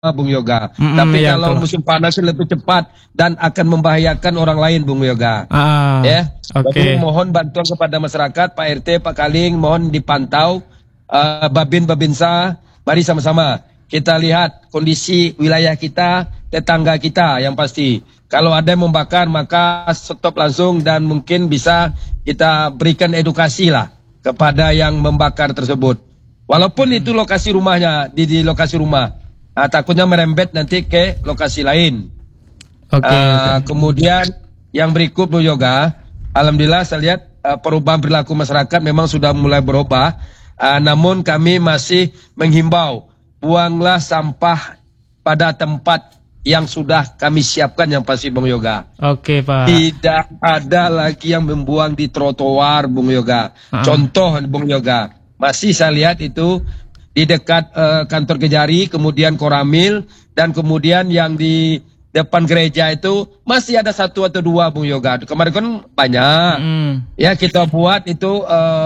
Bung Yoga. Tapi ya, kalau betul. musim panas lebih cepat dan akan membahayakan orang lain, Bung Yoga. Ya, Oke. jadi mohon bantuan kepada masyarakat, Pak RT, Pak Kaling, mohon dipantau. Babin Babinsa, mari sama-sama kita lihat kondisi wilayah kita, tetangga kita yang pasti. Kalau ada yang membakar maka stop langsung dan mungkin bisa kita berikan edukasi lah kepada yang membakar tersebut. Walaupun itu lokasi rumahnya, di lokasi rumah. Takutnya merembet nanti ke lokasi lain. Oke. Kemudian yang berikut Bung Yoga, alhamdulillah saya lihat perubahan perilaku masyarakat memang sudah mulai berubah. Namun kami masih menghimbau buanglah sampah pada tempat yang sudah kami siapkan yang pasti Bung Yoga. Oke, Pak. Tidak ada lagi yang membuang di trotoar Bung Yoga. Contoh Bung Yoga, masih saya lihat itu di dekat kantor Kejari, kemudian Koramil, dan kemudian yang di depan gereja itu masih ada 1 atau 2 Bung Yoga. Kemarin kan banyak. Ya kita buat itu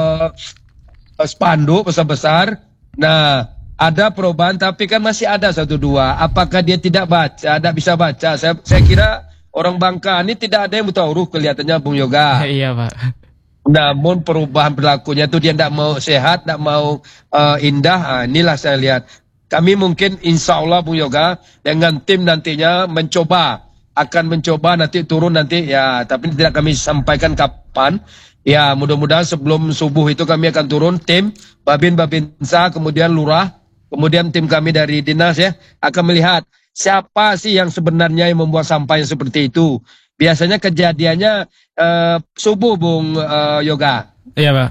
spanduk besar-besar. Nah, ada perubahan tapi kan masih ada 1 2. Apakah dia tidak baca, tidak bisa baca? Saya kira orang Bangka ini tidak ada yang tahu huruf kelihatannya Bung Yoga. Iya, Pak. Namun perubahan perilakunya itu dia tidak mau sehat, tidak mau indah. Inilah saya lihat. Kami mungkin insya Allah Bung Yoga dengan tim nantinya akan mencoba nanti turun nanti ya. Tapi tidak kami sampaikan kapan. Ya mudah-mudahan sebelum subuh itu kami akan turun tim Babinsa, kemudian Lurah, kemudian tim kami dari dinas ya akan melihat siapa sih yang sebenarnya yang membuat sampah yang seperti itu. Biasanya kejadiannya subuh Bung Yoga. Iya, Pak.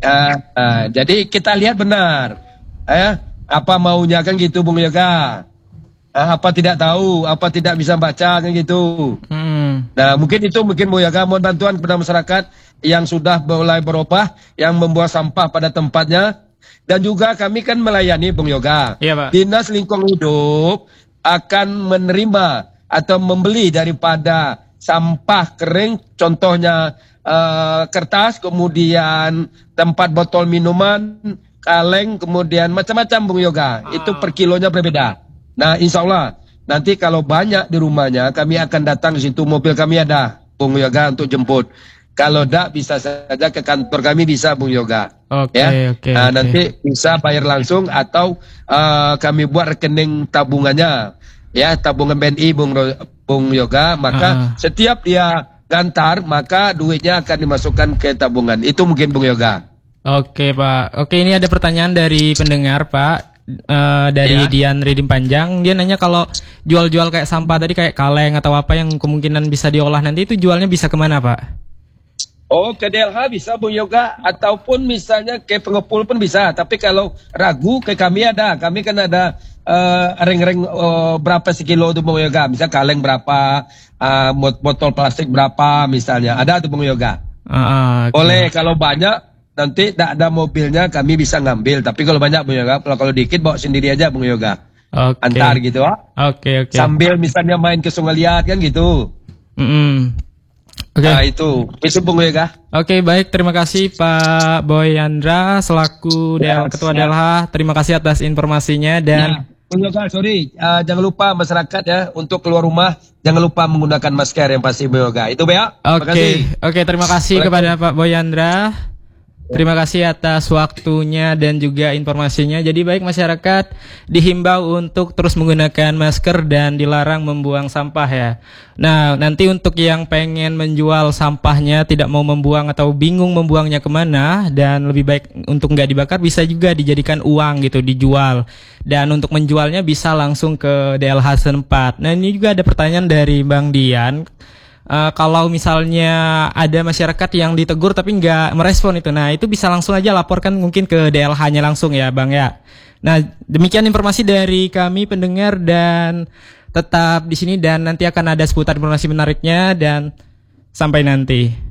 Jadi kita lihat benar. Apa maunya kan gitu Bung Yoga. Apa tidak tahu, apa tidak bisa baca kan gitu. Nah mungkin Bung Yoga mohon bantuan kepada masyarakat yang sudah mulai berubah, yang membuang sampah pada tempatnya. Dan juga kami kan melayani Bung Yoga. Iya, Pak. Dinas Lingkungan Hidup akan menerima atau membeli daripada sampah kering, contohnya kertas, kemudian tempat botol minuman, kaleng, kemudian macam-macam Bung Yoga. Itu per kilonya berbeda. Nah insya Allah nanti kalau banyak di rumahnya kami akan datang ke situ, mobil kami ada Bung Yoga untuk jemput. Kalau tidak bisa saja ke kantor kami bisa Bung Yoga. Oke. Nanti bisa bayar langsung atau kami buat rekening tabungannya. Ya, tabungan BNI Bung Yoga, maka setiap dia gantar, maka duitnya akan dimasukkan ke tabungan. Itu mungkin Bung Yoga. Oke, Pak. Oke, ini ada pertanyaan dari pendengar, Pak. Dari Dian Ridim Panjang. Dia nanya kalau jual-jual kayak sampah tadi, kayak kaleng atau apa yang kemungkinan bisa diolah nanti, itu jualnya bisa kemana, Pak? Oh, ke DLH bisa Bung Yoga, ataupun misalnya ke pengepul pun bisa. Tapi kalau ragu ke kami ada. Kami kan ada ring-ring berapa sekilo tuh Bung Yoga. Misal kaleng berapa, botol plastik berapa misalnya. Ada tuh Bung Yoga. Boleh kalau banyak. Nanti tak ada mobilnya kami bisa ngambil. Tapi kalau banyak Bung Yoga, kalau dikit bawa sendiri aja Bung Yoga. Antar gitu. Oke. Sambil misalnya main ke Sungai Liat kan gitu. Nah itu Bung Yoga. Oke, baik, terima kasih Pak Boy Andra selaku Ketua DLH. Terima kasih atas informasinya dan Bung Yoga, sorry, jangan lupa masyarakat ya untuk keluar rumah jangan lupa menggunakan masker yang pasti Bung Yoga. Itu ya. Oke, terima kasih kepada Pak Boy Andra. Terima kasih atas waktunya dan juga informasinya. Jadi baik masyarakat dihimbau untuk terus menggunakan masker dan dilarang membuang sampah ya. Nah nanti untuk yang pengen menjual sampahnya tidak mau membuang atau bingung membuangnya kemana dan lebih baik untuk nggak dibakar bisa juga dijadikan uang gitu dijual. Dan untuk menjualnya bisa langsung ke DLH setempat. Nah ini juga ada pertanyaan dari Bang Dian. Kalau misalnya ada masyarakat yang ditegur tapi nggak merespon itu, nah itu bisa langsung aja laporkan mungkin ke DLH-nya langsung ya Bang ya. Nah demikian informasi dari kami pendengar dan tetap di sini dan nanti akan ada seputar informasi menariknya dan sampai nanti.